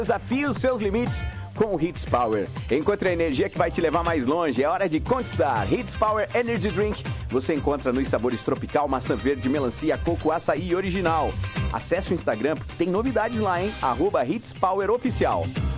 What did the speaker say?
Desafie os seus limites com o Hits Power. Encontre a energia que vai te levar mais longe. É hora de conquistar. Hits Power Energy Drink. Você encontra nos sabores tropical, maçã verde, melancia, coco, açaí e original. Acesse o Instagram porque tem novidades lá, hein? @HitsPowerOficial.